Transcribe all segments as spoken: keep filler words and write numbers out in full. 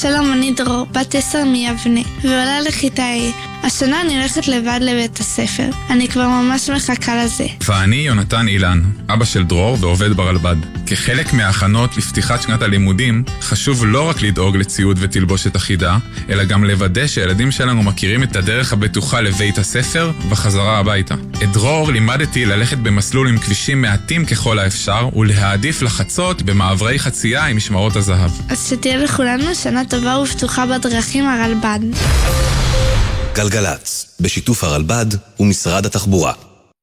שלום, אני דרור, בת עשר מיבנה, ועולה לכיתה A. השנה אני הולכת לבד לבית הספר. אני כבר ממש מחכה לזה. ואני יונתן אילן, אבא של דרור ועובד ברלב"ד. כחלק מההכנות לפתיחת שנת הלימודים, חשוב לא רק לדאוג לציוד ותלבושת אחידה, אלא גם לוודא שהילדים שלנו מכירים את הדרך הבטוחה לבית הספר וחזרה הביתה. את דרור לימדתי ללכת במסלול עם כבישים מעטים ככל האפשר, ולהעדיף לחצות במעברי חצייה עם משמרות הזהב. אז שתהיה לכולנו שנה טובה ופתוחה בדרכים הרלב"ד. גלגלץ, בשיתוף הרלב"ד ומשרד התחבורה.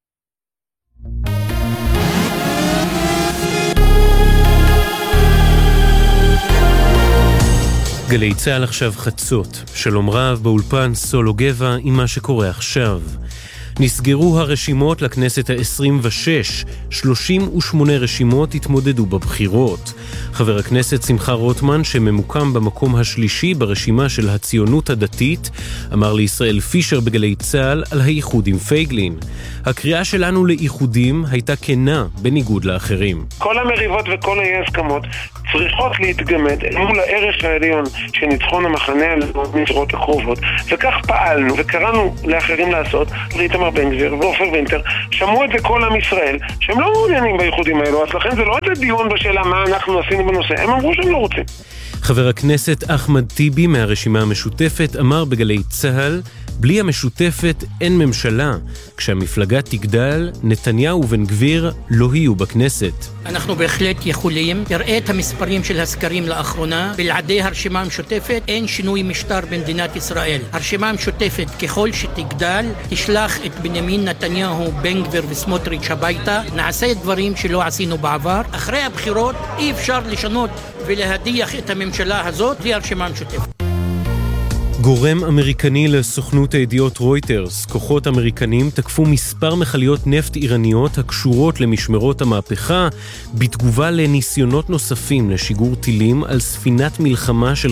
גלי צהל עכשיו חצות. שלום רב באולפן סולו גבע עם מה שקורה עכשיו. נסגרו הרשימות לכנסת ה-עשרים ושש, שלושים ושמונה רשימות התמודדו בבחירות. חבר הכנסת שמחה רוטמן, שממוקם במקום השלישי ברשימה של הציונות הדתית, אמר לישראל פישר בגלי צהל על האיחוד עם פייגלין. הקריאה שלנו לאיחודים הייתה כנה בניגוד לאחרים. כל המריבות וכל האי הסכמות צריכות להתגמד אל מול הערך העליון של ניצחון המחנה הלאומי בבחירות הקרובות, וכך פעלנו וקראנו לאחרים לעשות. איתמר בן גביר ועופר וינטר שמעו את זה כל עם ישראל שהם לא מעוניינים באיחודים האלו, אז לכן זה לא איזה דיון בשאלה מה אנחנו עשינו בנושא, הם אמרו שהם לא רוצים. חבר הכנסת אחמד טיבי מהרשימה המשותפת אמר בגלי צהל, בלי המשותפת אין ממשלה. כשהמפלגה תגדל, נתניהו ובן גביר לא יהיו בכנסת. אנחנו בהחלט יכולים. תראה את המספרים של הסקרים לאחרונה. בלעדי הרשימה המשותפת אין שינוי משטר במדינת ישראל. הרשימה המשותפת ככל שתגדל, תשלח את בנימין נתניהו, בן גביר וסמוטריץ' הביתה. נעשה דברים שלא עשינו בעבר. אחרי הבחירות אי אפשר לשנות ולהדיח את הממשלה הזאת בלי הרשימה המשותפת. גורם אמריקני לסוכנות הידיעות רויטרס, כוחות אמריקנים תקפו מספר מכליות נפט איראניות הקשורות למשמרות המהפכה, בתגובה לניסיונות נוספים לשיגור טילים על ספינת מלחמה של